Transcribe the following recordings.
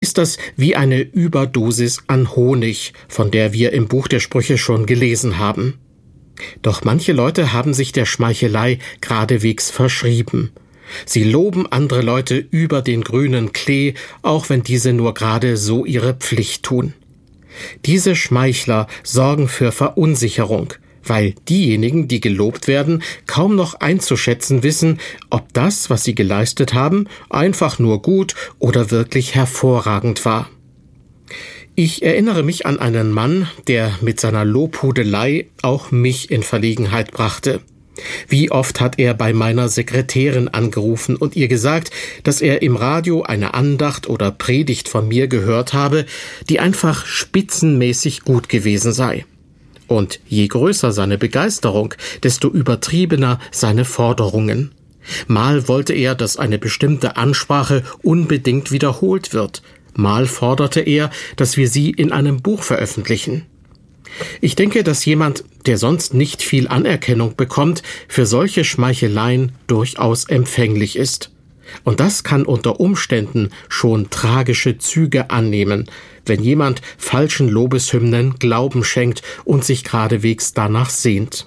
ist das wie eine Überdosis an Honig, von der wir im Buch der Sprüche schon gelesen haben. Doch manche Leute haben sich der Schmeichelei geradewegs verschrieben. Sie loben andere Leute über den grünen Klee, auch wenn diese nur gerade so ihre Pflicht tun. Diese Schmeichler sorgen für Verunsicherung, weil diejenigen, die gelobt werden, kaum noch einzuschätzen wissen, ob das, was sie geleistet haben, einfach nur gut oder wirklich hervorragend war. Ich erinnere mich an einen Mann, der mit seiner Lobhudelei auch mich in Verlegenheit brachte. Wie oft hat er bei meiner Sekretärin angerufen und ihr gesagt, dass er im Radio eine Andacht oder Predigt von mir gehört habe, die einfach spitzenmäßig gut gewesen sei. Und je größer seine Begeisterung, desto übertriebener seine Forderungen. Mal wollte er, dass eine bestimmte Ansprache unbedingt wiederholt wird. Mal forderte er, dass wir sie in einem Buch veröffentlichen. Ich denke, dass jemand, der sonst nicht viel Anerkennung bekommt, für solche Schmeicheleien durchaus empfänglich ist. Und das kann unter Umständen schon tragische Züge annehmen, wenn jemand falschen Lobeshymnen Glauben schenkt und sich geradewegs danach sehnt.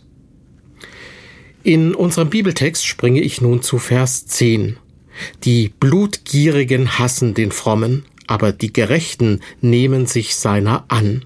In unserem Bibeltext springe ich nun zu Vers 10. Die Blutgierigen hassen den Frommen, aber die Gerechten nehmen sich seiner an.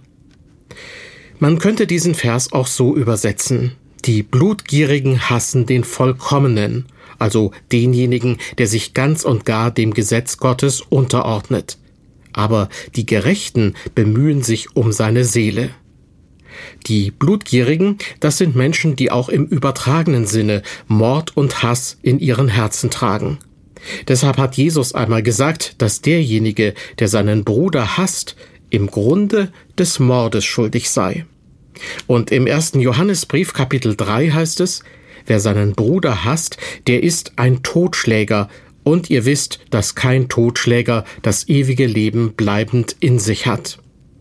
Man könnte diesen Vers auch so übersetzen: Die Blutgierigen hassen den Vollkommenen, also denjenigen, der sich ganz und gar dem Gesetz Gottes unterordnet. Aber die Gerechten bemühen sich um seine Seele. Die Blutgierigen, das sind Menschen, die auch im übertragenen Sinne Mord und Hass in ihren Herzen tragen. Deshalb hat Jesus einmal gesagt, dass derjenige, der seinen Bruder hasst, im Grunde des Mordes schuldig sei. Und im 1. Johannesbrief Kapitel 3 heißt es: Wer seinen Bruder hasst, der ist ein Totschläger, und ihr wisst, dass kein Totschläger das ewige Leben bleibend in sich hat.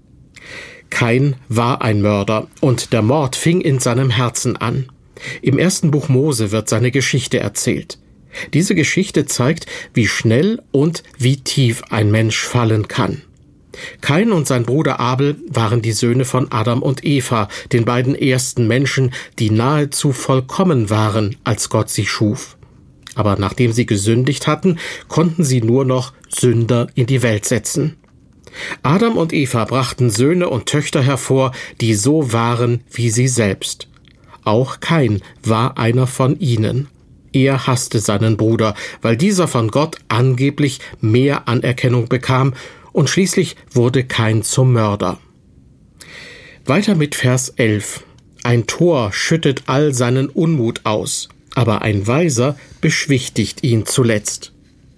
Kain war ein Mörder, und der Mord fing in seinem Herzen an. Im 1. Buch Mose wird seine Geschichte erzählt. Diese Geschichte zeigt, wie schnell und wie tief ein Mensch fallen kann. Kain und sein Bruder Abel waren die Söhne von Adam und Eva, den beiden ersten Menschen, die nahezu vollkommen waren, als Gott sie schuf. Aber nachdem sie gesündigt hatten, konnten sie nur noch Sünder in die Welt setzen. Adam und Eva brachten Söhne und Töchter hervor, die so waren wie sie selbst. Auch Kain war einer von ihnen. Er hasste seinen Bruder, weil dieser von Gott angeblich mehr Anerkennung bekam, und schließlich wurde Kain zum Mörder. Weiter mit Vers 11. Ein Tor schüttet all seinen Unmut aus, aber ein Weiser beschwichtigt ihn zuletzt.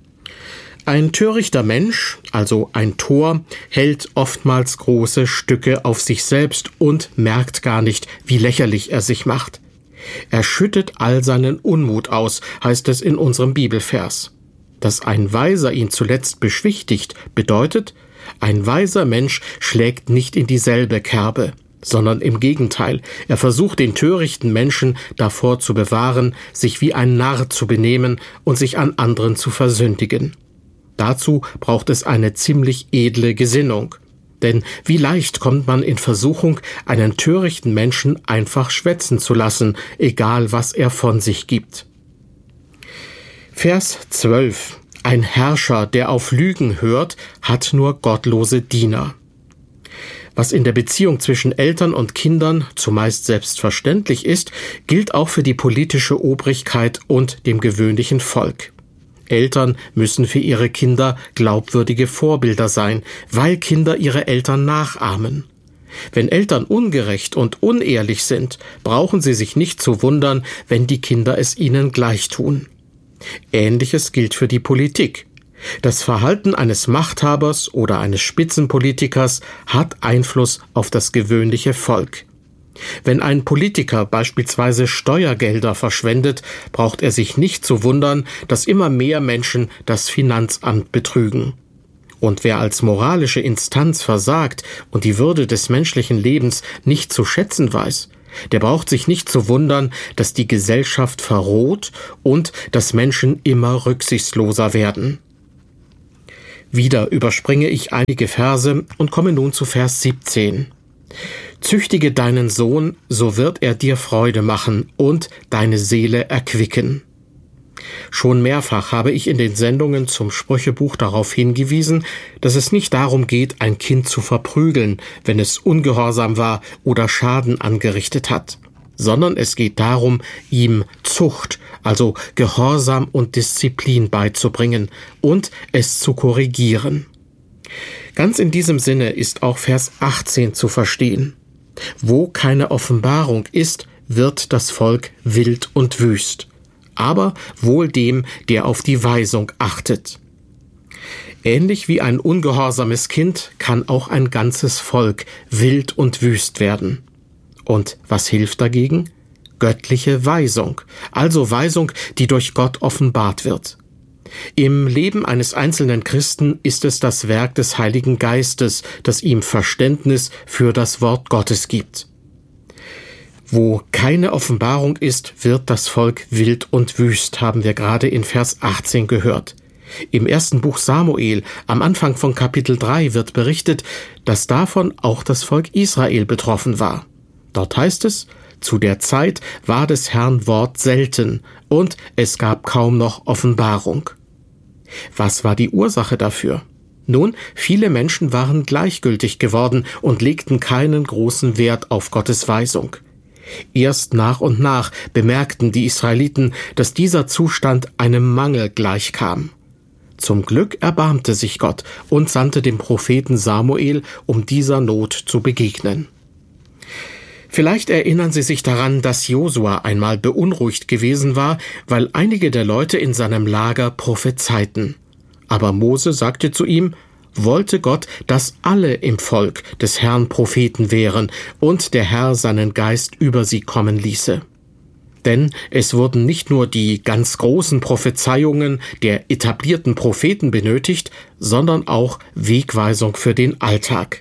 Ein törichter Mensch, also ein Tor, hält oftmals große Stücke auf sich selbst und merkt gar nicht, wie lächerlich er sich macht. Er schüttet all seinen Unmut aus, heißt es in unserem Bibelvers. Dass ein Weiser ihn zuletzt beschwichtigt, bedeutet, ein weiser Mensch schlägt nicht in dieselbe Kerbe, sondern im Gegenteil, er versucht den törichten Menschen davor zu bewahren, sich wie ein Narr zu benehmen und sich an anderen zu versündigen. Dazu braucht es eine ziemlich edle Gesinnung. Denn wie leicht kommt man in Versuchung, einen törichten Menschen einfach schwätzen zu lassen, egal was er von sich gibt. Vers 12. Ein Herrscher, der auf Lügen hört, hat nur gottlose Diener. Was in der Beziehung zwischen Eltern und Kindern zumeist selbstverständlich ist, gilt auch für die politische Obrigkeit und dem gewöhnlichen Volk. Eltern müssen für ihre Kinder glaubwürdige Vorbilder sein, weil Kinder ihre Eltern nachahmen. Wenn Eltern ungerecht und unehrlich sind, brauchen sie sich nicht zu wundern, wenn die Kinder es ihnen gleich tun. Ähnliches gilt für die Politik. Das Verhalten eines Machthabers oder eines Spitzenpolitikers hat Einfluss auf das gewöhnliche Volk. Wenn ein Politiker beispielsweise Steuergelder verschwendet, braucht er sich nicht zu wundern, dass immer mehr Menschen das Finanzamt betrügen. Und wer als moralische Instanz versagt und die Würde des menschlichen Lebens nicht zu schätzen weiß, der braucht sich nicht zu wundern, dass die Gesellschaft verroht und dass Menschen immer rücksichtsloser werden. Wieder überspringe ich einige Verse und komme nun zu Vers 17. Züchtige deinen Sohn, so wird er dir Freude machen und deine Seele erquicken. Schon mehrfach habe ich in den Sendungen zum Sprüchebuch darauf hingewiesen, dass es nicht darum geht, ein Kind zu verprügeln, wenn es ungehorsam war oder Schaden angerichtet hat, sondern es geht darum, ihm Zucht, also Gehorsam und Disziplin beizubringen und es zu korrigieren. Ganz in diesem Sinne ist auch Vers 18 zu verstehen. Wo keine Offenbarung ist, wird das Volk wild und wüst. Aber wohl dem, der auf die Weisung achtet. Ähnlich wie ein ungehorsames Kind kann auch ein ganzes Volk wild und wüst werden. Und was hilft dagegen? Göttliche Weisung, also Weisung, die durch Gott offenbart wird. Im Leben eines einzelnen Christen ist es das Werk des Heiligen Geistes, das ihm Verständnis für das Wort Gottes gibt. Wo keine Offenbarung ist, wird das Volk wild und wüst, haben wir gerade in Vers 18 gehört. Im ersten Buch Samuel, am Anfang von Kapitel 3, wird berichtet, dass davon auch das Volk Israel betroffen war. Dort heißt es, zu der Zeit war des Herrn Wort selten und es gab kaum noch Offenbarung. Was war die Ursache dafür? Nun, viele Menschen waren gleichgültig geworden und legten keinen großen Wert auf Gottes Weisung. Erst nach und nach bemerkten die Israeliten, dass dieser Zustand einem Mangel gleichkam. Zum Glück erbarmte sich Gott und sandte den Propheten Samuel, um dieser Not zu begegnen. Vielleicht erinnern Sie sich daran, dass Josua einmal beunruhigt gewesen war, weil einige der Leute in seinem Lager prophezeiten. Aber Mose sagte zu ihm, wollte Gott, dass alle im Volk des Herrn Propheten wären und der Herr seinen Geist über sie kommen ließe. Denn es wurden nicht nur die ganz großen Prophezeiungen der etablierten Propheten benötigt, sondern auch Wegweisung für den Alltag.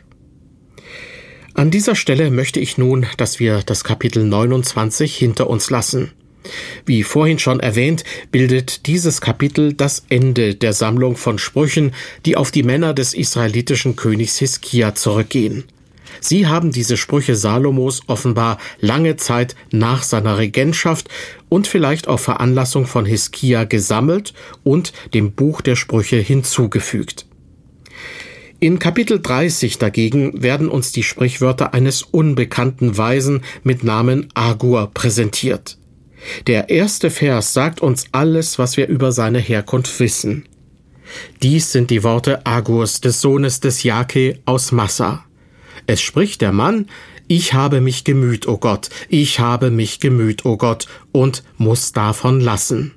An dieser Stelle möchte ich nun, dass wir das Kapitel 29 hinter uns lassen. Wie vorhin schon erwähnt, bildet dieses Kapitel das Ende der Sammlung von Sprüchen, die auf die Männer des israelitischen Königs Hiskia zurückgehen. Sie haben diese Sprüche Salomos offenbar lange Zeit nach seiner Regentschaft und vielleicht auf Veranlassung von Hiskia gesammelt und dem Buch der Sprüche hinzugefügt. In Kapitel 30 dagegen werden uns die Sprichwörter eines unbekannten Weisen mit Namen Agur präsentiert. Der erste Vers sagt uns alles, was wir über seine Herkunft wissen. Dies sind die Worte Agurs, des Sohnes des Jake aus Massa. Es spricht der Mann, ich habe mich gemüht, o Gott, ich habe mich gemüht, o Gott, und muss davon lassen.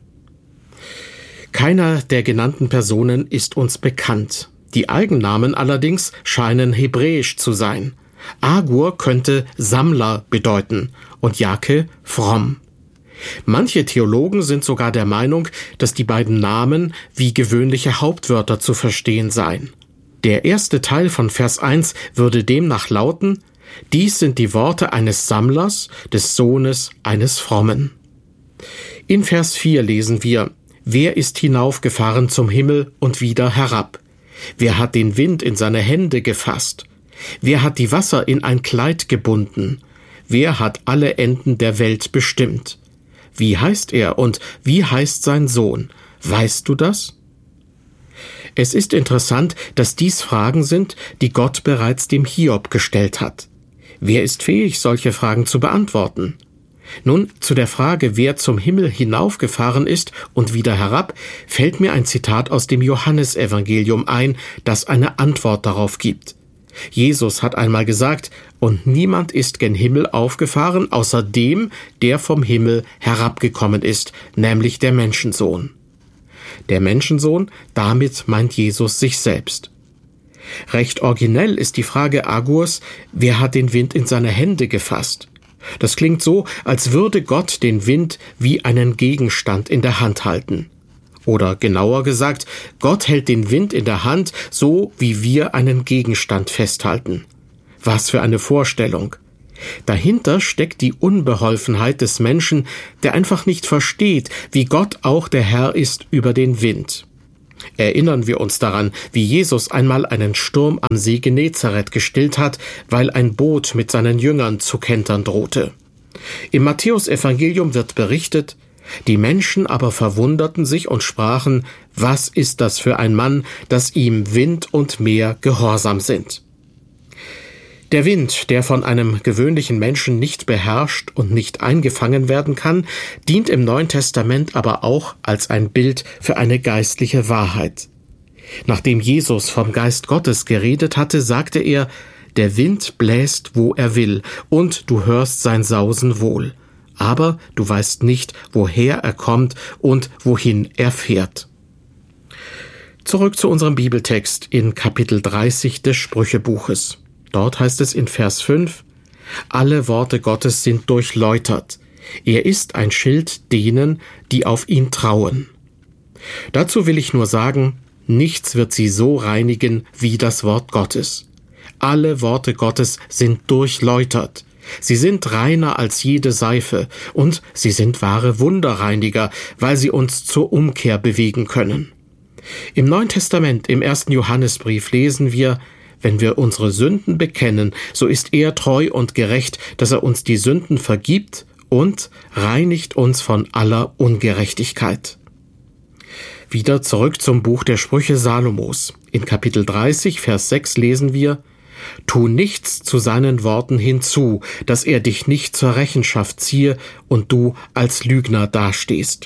Keiner der genannten Personen ist uns bekannt. Die Eigennamen allerdings scheinen hebräisch zu sein. Agur könnte Sammler bedeuten und Jake fromm. Manche Theologen sind sogar der Meinung, dass die beiden Namen wie gewöhnliche Hauptwörter zu verstehen seien. Der erste Teil von Vers 1 würde demnach lauten, dies sind die Worte eines Sammlers, des Sohnes eines Frommen. In Vers 4 lesen wir, wer ist hinaufgefahren zum Himmel und wieder herab? Wer hat den Wind in seine Hände gefasst? Wer hat die Wasser in ein Kleid gebunden? Wer hat alle Enden der Welt bestimmt? Wie heißt er und wie heißt sein Sohn? Weißt du das? Es ist interessant, dass dies Fragen sind, die Gott bereits dem Hiob gestellt hat. Wer ist fähig, solche Fragen zu beantworten? Nun, zu der Frage, wer zum Himmel hinaufgefahren ist und wieder herab, fällt mir ein Zitat aus dem Johannesevangelium ein, das eine Antwort darauf gibt. Jesus hat einmal gesagt, und niemand ist gen Himmel aufgefahren, außer dem, der vom Himmel herabgekommen ist, nämlich der Menschensohn. Der Menschensohn, damit meint Jesus sich selbst. Recht originell ist die Frage Agurs, wer hat den Wind in seine Hände gefasst? Das klingt so, als würde Gott den Wind wie einen Gegenstand in der Hand halten. Oder genauer gesagt, Gott hält den Wind in der Hand, so wie wir einen Gegenstand festhalten. Was für eine Vorstellung! Dahinter steckt die Unbeholfenheit des Menschen, der einfach nicht versteht, wie Gott auch der Herr ist über den Wind. Erinnern wir uns daran, wie Jesus einmal einen Sturm am See Genezareth gestillt hat, weil ein Boot mit seinen Jüngern zu kentern drohte. Im Matthäusevangelium wird berichtet: Die Menschen aber verwunderten sich und sprachen: Was ist das für ein Mann, dass ihm Wind und Meer gehorsam sind? Der Wind, der von einem gewöhnlichen Menschen nicht beherrscht und nicht eingefangen werden kann, dient im Neuen Testament aber auch als ein Bild für eine geistliche Wahrheit. Nachdem Jesus vom Geist Gottes geredet hatte, sagte er: Der Wind bläst, wo er will, und du hörst sein Sausen wohl. Aber du weißt nicht, woher er kommt und wohin er fährt. Zurück zu unserem Bibeltext in Kapitel 30 des Sprüchebuches. Dort heißt es in Vers 5: Alle Worte Gottes sind durchläutert. Er ist ein Schild denen, die auf ihn trauen. Dazu will ich nur sagen, nichts wird sie so reinigen wie das Wort Gottes. Alle Worte Gottes sind durchläutert. Sie sind reiner als jede Seife und sie sind wahre Wunderreiniger, weil sie uns zur Umkehr bewegen können. Im Neuen Testament, im 1. Johannesbrief, lesen wir: Wenn wir unsere Sünden bekennen, so ist er treu und gerecht, dass er uns die Sünden vergibt und reinigt uns von aller Ungerechtigkeit. Wieder zurück zum Buch der Sprüche Salomos. In Kapitel 30, Vers 6 lesen wir: Tu nichts zu seinen Worten hinzu, dass er dich nicht zur Rechenschaft ziehe und du als Lügner dastehst.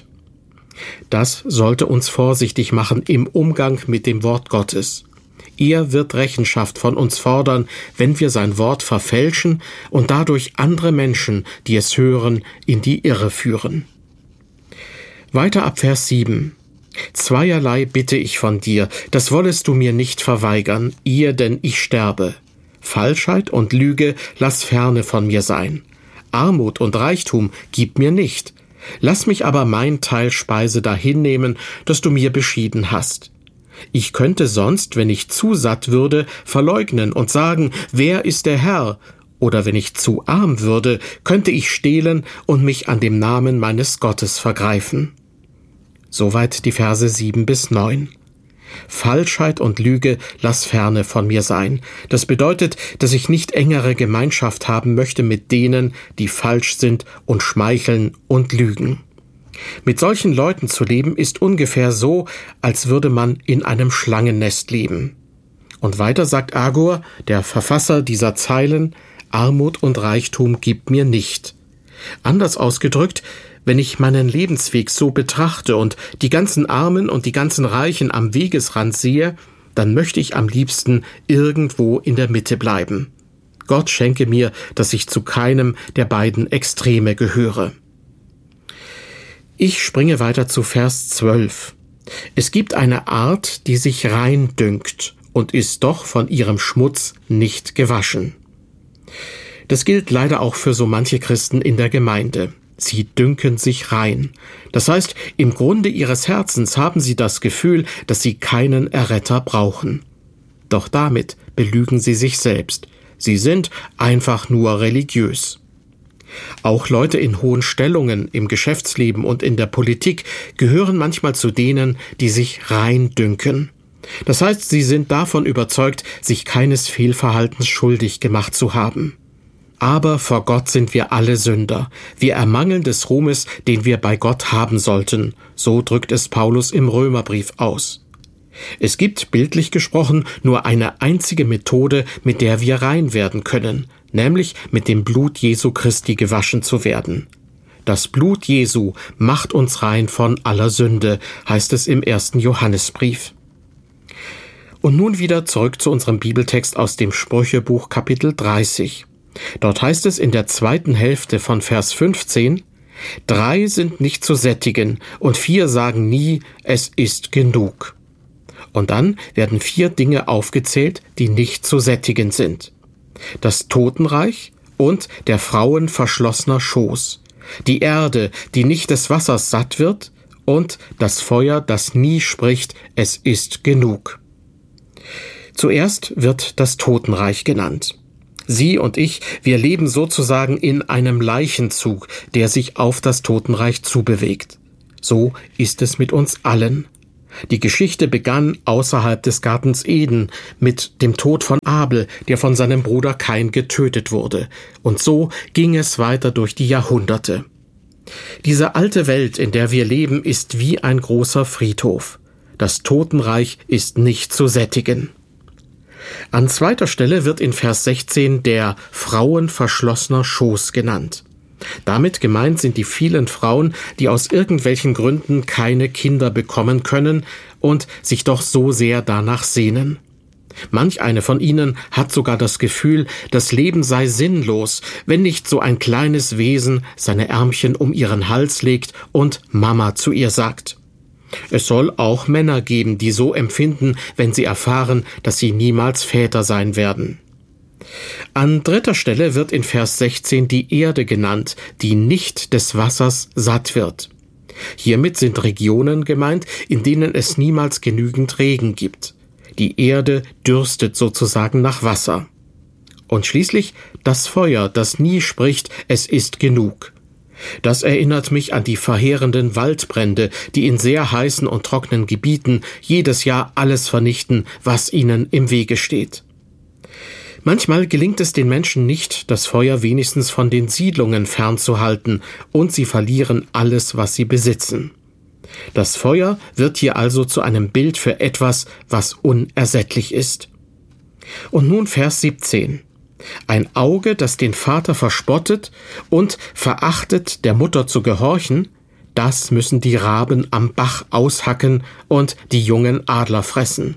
Das sollte uns vorsichtig machen im Umgang mit dem Wort Gottes. Er wird Rechenschaft von uns fordern, wenn wir sein Wort verfälschen und dadurch andere Menschen, die es hören, in die Irre führen. Weiter ab Vers 7. Zweierlei bitte ich von dir, das wollest du mir nicht verweigern, ehe denn ich sterbe. Falschheit und Lüge lass ferne von mir sein. Armut und Reichtum gib mir nicht. Lass mich aber mein Teil Speise dahinnehmen, das du mir beschieden hast. Ich könnte sonst, wenn ich zu satt würde, verleugnen und sagen: Wer ist der Herr? Oder wenn ich zu arm würde, könnte ich stehlen und mich an dem Namen meines Gottes vergreifen. Soweit die Verse 7 bis 9. Falschheit und Lüge lass ferne von mir sein. Das bedeutet, dass ich nicht engere Gemeinschaft haben möchte mit denen, die falsch sind und schmeicheln und lügen. Mit solchen Leuten zu leben ist ungefähr so, als würde man in einem Schlangennest leben. Und weiter sagt Agur, der Verfasser dieser Zeilen: Armut und Reichtum gibt mir nicht. Anders ausgedrückt, wenn ich meinen Lebensweg so betrachte und die ganzen Armen und die ganzen Reichen am Wegesrand sehe, dann möchte ich am liebsten irgendwo in der Mitte bleiben. Gott schenke mir, dass ich zu keinem der beiden Extreme gehöre. Ich springe weiter zu Vers 12. Es gibt eine Art, die sich rein dünkt und ist doch von ihrem Schmutz nicht gewaschen. Das gilt leider auch für so manche Christen in der Gemeinde. Sie dünken sich rein. Das heißt, im Grunde ihres Herzens haben sie das Gefühl, dass sie keinen Erretter brauchen. Doch damit belügen sie sich selbst. Sie sind einfach nur religiös. Auch Leute in hohen Stellungen im Geschäftsleben und in der Politik gehören manchmal zu denen, die sich rein dünken. Das heißt, sie sind davon überzeugt, sich keines Fehlverhaltens schuldig gemacht zu haben. Aber vor Gott sind wir alle Sünder. Wir ermangeln des Ruhmes, den wir bei Gott haben sollten. So drückt es Paulus im Römerbrief aus. Es gibt, bildlich gesprochen, nur eine einzige Methode, mit der wir rein werden können, nämlich mit dem Blut Jesu Christi gewaschen zu werden. Das Blut Jesu macht uns rein von aller Sünde, heißt es im 1. Johannesbrief. Und nun wieder zurück zu unserem Bibeltext aus dem Sprüchebuch Kapitel 30. Dort heißt es in der zweiten Hälfte von Vers 15: 3 sind nicht zu sättigen und 4 sagen nie, es ist genug. Und dann werden 4 Dinge aufgezählt, die nicht zu sättigen sind. Das Totenreich und der Frauen verschlossener Schoß, die Erde, die nicht des Wassers satt wird, und das Feuer, das nie spricht, es ist genug. Zuerst wird das Totenreich genannt. Sie und ich, wir leben sozusagen in einem Leichenzug, der sich auf das Totenreich zubewegt. So ist es mit uns allen. Die Geschichte begann außerhalb des Gartens Eden mit dem Tod von Abel, der von seinem Bruder Kain getötet wurde. Und so ging es weiter durch die Jahrhunderte. Diese alte Welt, in der wir leben, ist wie ein großer Friedhof. Das Totenreich ist nicht zu sättigen. An zweiter Stelle wird in Vers 16 der Frauen verschlossener Schoß genannt. Damit gemeint sind die vielen Frauen, die aus irgendwelchen Gründen keine Kinder bekommen können und sich doch so sehr danach sehnen. Manch eine von ihnen hat sogar das Gefühl, das Leben sei sinnlos, wenn nicht so ein kleines Wesen seine Ärmchen um ihren Hals legt und Mama zu ihr sagt. Es soll auch Männer geben, die so empfinden, wenn sie erfahren, dass sie niemals Väter sein werden. An dritter Stelle wird in Vers 16 die Erde genannt, die nicht des Wassers satt wird. Hiermit sind Regionen gemeint, in denen es niemals genügend Regen gibt. Die Erde dürstet sozusagen nach Wasser. Und schließlich das Feuer, das nie spricht, es ist genug. Das erinnert mich an die verheerenden Waldbrände, die in sehr heißen und trockenen Gebieten jedes Jahr alles vernichten, was ihnen im Wege steht. Manchmal gelingt es den Menschen nicht, das Feuer wenigstens von den Siedlungen fernzuhalten, und sie verlieren alles, was sie besitzen. Das Feuer wird hier also zu einem Bild für etwas, was unersättlich ist. Und nun Vers 17. Ein Auge, das den Vater verspottet und verachtet, der Mutter zu gehorchen, das müssen die Raben am Bach aushacken und die jungen Adler fressen.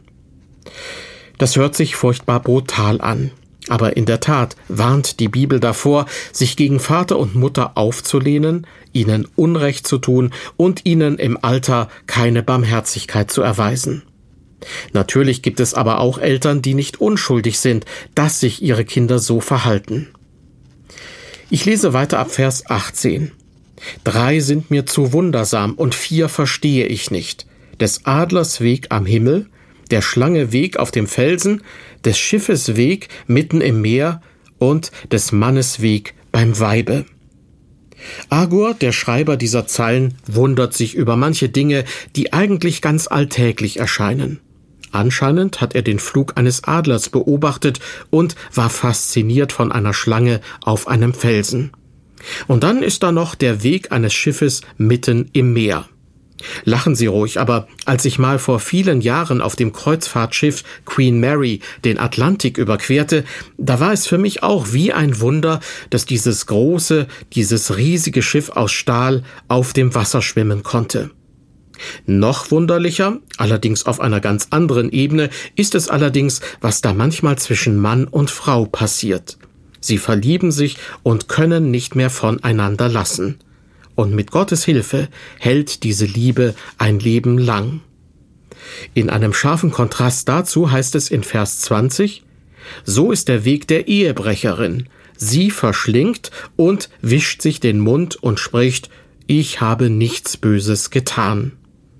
Das hört sich furchtbar brutal an. Aber in der Tat warnt die Bibel davor, sich gegen Vater und Mutter aufzulehnen, ihnen Unrecht zu tun und ihnen im Alter keine Barmherzigkeit zu erweisen. Natürlich gibt es aber auch Eltern, die nicht unschuldig sind, dass sich ihre Kinder so verhalten. Ich lese weiter ab Vers 18. 3 sind mir zu wundersam und 4 verstehe ich nicht. Des Adlers Weg am Himmel, der Schlange Weg auf dem Felsen, des Schiffes Weg mitten im Meer und des Mannes Weg beim Weibe. Agur, der Schreiber dieser Zeilen, wundert sich über manche Dinge, die eigentlich ganz alltäglich erscheinen. Anscheinend hat er den Flug eines Adlers beobachtet und war fasziniert von einer Schlange auf einem Felsen. Und dann ist da noch der Weg eines Schiffes mitten im Meer. Lachen Sie ruhig, aber als ich mal vor vielen Jahren auf dem Kreuzfahrtschiff Queen Mary den Atlantik überquerte, da war es für mich auch wie ein Wunder, dass dieses riesige Schiff aus Stahl auf dem Wasser schwimmen konnte. Noch wunderlicher, allerdings auf einer ganz anderen Ebene, ist es allerdings, was da manchmal zwischen Mann und Frau passiert. Sie verlieben sich und können nicht mehr voneinander lassen. Und mit Gottes Hilfe hält diese Liebe ein Leben lang. In einem scharfen Kontrast dazu heißt es in Vers 20, so ist der Weg der Ehebrecherin. Sie verschlingt und wischt sich den Mund und spricht, ich habe nichts Böses getan.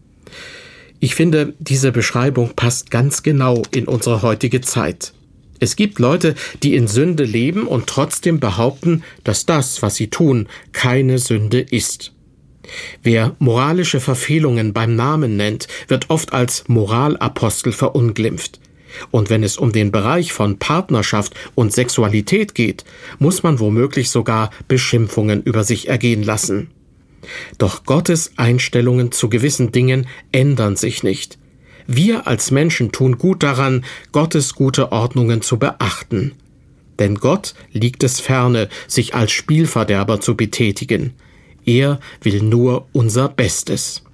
Ich finde, diese Beschreibung passt ganz genau in unsere heutige Zeit. Es gibt Leute, die in Sünde leben und trotzdem behaupten, dass das, was sie tun, keine Sünde ist. Wer moralische Verfehlungen beim Namen nennt, wird oft als Moralapostel verunglimpft. Und wenn es um den Bereich von Partnerschaft und Sexualität geht, muss man womöglich sogar Beschimpfungen über sich ergehen lassen. Doch Gottes Einstellungen zu gewissen Dingen ändern sich nicht. Wir als Menschen tun gut daran, Gottes gute Ordnungen zu beachten. Denn Gott liegt es ferne, sich als Spielverderber zu betätigen. Er will nur unser Bestes.